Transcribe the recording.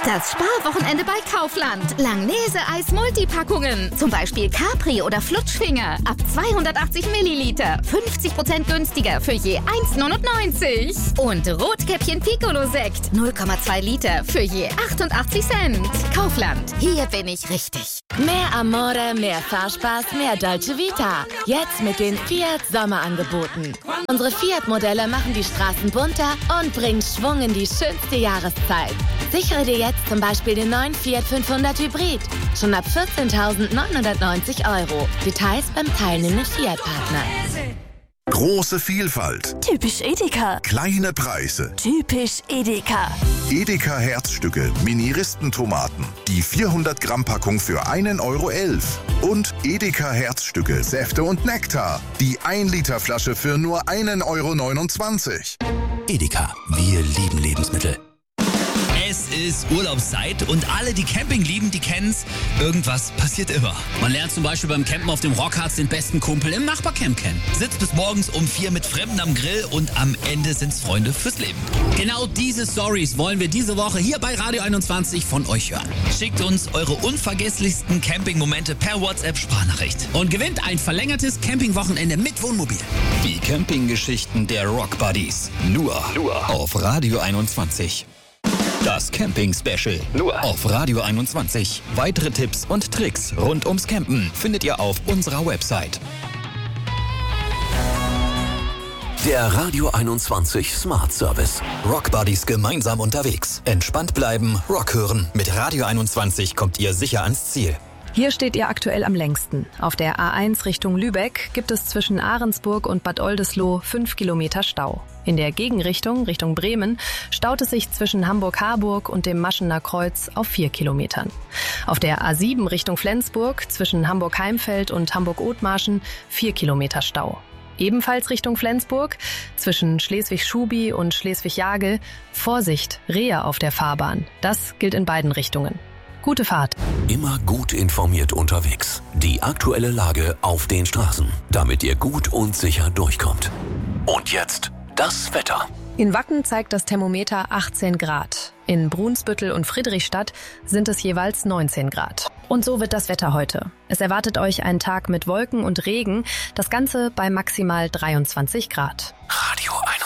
Das Sparwochenende bei Kaufland. Langnese-Eis Multipackungen. Zum Beispiel Capri oder Flutschfinger. Ab 280 Milliliter. 50% günstiger für je 1,99. Und Rotkäppchen Piccolo-Sekt. 0,2 Liter für je 88 Cent. Kaufland. Hier bin ich richtig. Mehr Amore, mehr Fahrspaß, mehr Dolce Vita. Jetzt mit den Fiat Sommerangeboten. Unsere Fiat-Modelle machen die Straßen bunter und bringen Schwung in die schönste Jahreszeit. Sichere dir jetzt zum Beispiel den neuen Fiat 500 Hybrid. Schon ab 14.990 €. Details beim teilnehmenden Fiat-Partner. Große Vielfalt. Typisch Edeka. Kleine Preise. Typisch Edeka. Edeka Herzstücke, Mini-Ristentomaten. Die 400 Gramm Packung für 1,11 € Und Edeka Herzstücke, Säfte und Nektar. Die 1 Liter Flasche für nur 1,29 €. Edeka, wir lieben Lebensmittel. Es ist Urlaubszeit und alle, die Camping lieben, die kennen's. Irgendwas passiert immer. Man lernt zum Beispiel beim Campen auf dem Rockharz den besten Kumpel im Nachbarcamp kennen. Sitzt bis morgens um 4 mit Fremden am Grill und am Ende sind's Freunde fürs Leben. Genau diese Stories wollen wir diese Woche hier bei Radio 21 von euch hören. Schickt uns eure unvergesslichsten Campingmomente per WhatsApp-Sprachnachricht und gewinnt ein verlängertes Campingwochenende mit Wohnmobil. Die Campinggeschichten der Rock Buddies. Nur auf Radio 21. Das Camping-Special. Nur auf Radio 21. Weitere Tipps und Tricks rund ums Campen findet ihr auf unserer Website. Der Radio 21 Smart Service. Rock Buddies gemeinsam unterwegs. Entspannt bleiben, Rock hören. Mit Radio 21 kommt ihr sicher ans Ziel. Hier steht ihr aktuell am längsten. Auf der A1 Richtung Lübeck gibt es zwischen Ahrensburg und Bad Oldesloe 5 Kilometer Stau. In der Gegenrichtung, Richtung Bremen, staut es sich zwischen Hamburg-Harburg und dem Maschener Kreuz auf 4 Kilometern. Auf der A7 Richtung Flensburg zwischen Hamburg-Heimfeld und Hamburg-Othmarschen 4 Kilometer Stau. Ebenfalls Richtung Flensburg, zwischen Schleswig-Schubi und Schleswig-Jagel, Vorsicht, Rehe auf der Fahrbahn. Das gilt in beiden Richtungen. Gute Fahrt. Immer gut informiert unterwegs. Die aktuelle Lage auf den Straßen, damit ihr gut und sicher durchkommt. Und jetzt das Wetter. In Wacken zeigt das Thermometer 18 Grad. In Brunsbüttel und Friedrichstadt sind es jeweils 19 Grad. Und so wird das Wetter heute. Es erwartet euch ein Tag mit Wolken und Regen, das Ganze bei maximal 23 Grad. Radio 21.